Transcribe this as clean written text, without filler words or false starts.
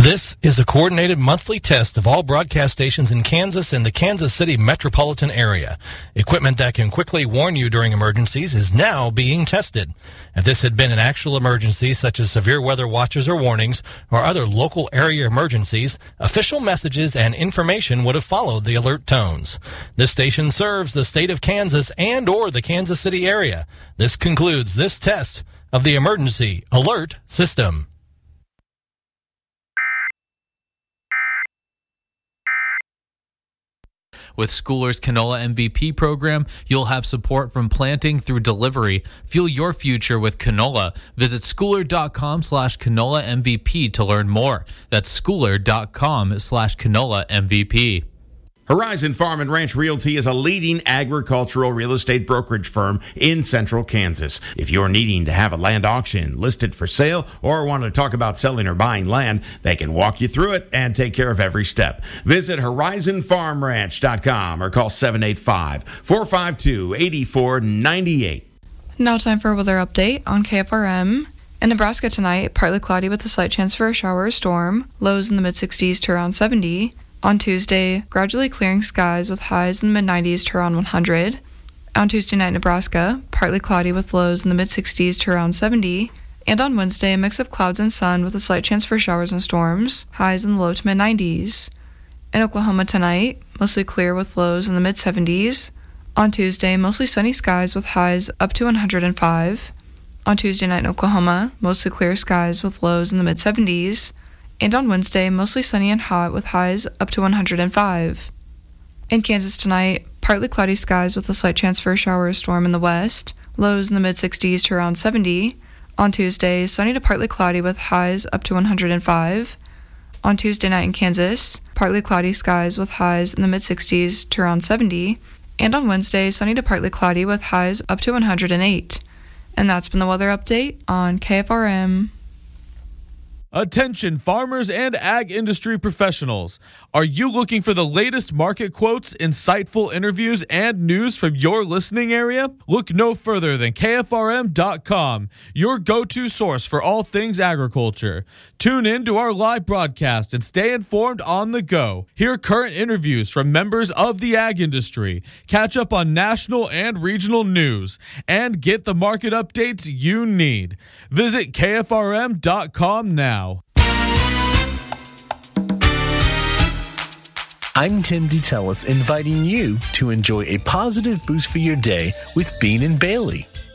This is a coordinated monthly test of all broadcast stations in Kansas and the Kansas City metropolitan area. Equipment that can quickly warn you during emergencies is now being tested. If this had been an actual emergency, such as severe weather watches or warnings, or other local area emergencies, official messages and information would have followed the alert tones. This station serves the state of Kansas and or the Kansas City area. This concludes this test of the emergency alert system. With Schooler's Canola MVP program, you'll have support from planting through delivery. Fuel your future with canola. Visit schooler.com/canola MVP to learn more. That's schooler.com/canola MVP. Horizon Farm and Ranch Realty is a leading agricultural real estate brokerage firm in central Kansas. If you're needing to have a land auction listed for sale or want to talk about selling or buying land, they can walk you through it and take care of every step. Visit horizonfarmranch.com or call 785-452-8498. Now time for a weather update on KFRM. In Nebraska tonight, partly cloudy with a slight chance for a shower or storm, lows in the mid-60s to around 70. On Tuesday, gradually clearing skies with highs in the mid-90s to around 100. On Tuesday night, Nebraska, partly cloudy with lows in the mid-60s to around 70. And on Wednesday, a mix of clouds and sun with a slight chance for showers and storms, highs in the low to mid-90s. In Oklahoma tonight, mostly clear with lows in the mid-70s. On Tuesday, mostly sunny skies with highs up to 105. On Tuesday night in Oklahoma, mostly clear skies with lows in the mid-70s. And on Wednesday, mostly sunny and hot with highs up to 105. In Kansas tonight, partly cloudy skies with a slight chance for a shower or storm in the west, lows in the mid-60s to around 70. On Tuesday, sunny to partly cloudy with highs up to 105. On Tuesday night in Kansas, partly cloudy skies with highs in the mid-60s to around 70. And on Wednesday, sunny to partly cloudy with highs up to 108. And that's been the weather update on KFRM. Attention farmers and ag industry professionals. Are you looking for the latest market quotes, insightful interviews, and news from your listening area? Look no further than KFRM.com, your go-to source for all things agriculture. Tune in to our live broadcast and stay informed on the go. Hear current interviews from members of the ag industry, catch up on national and regional news, and get the market updates you need. Visit KFRM.com now. I'm Tim DeTellis, inviting you to enjoy a positive boost for your day with Bean and Bailey.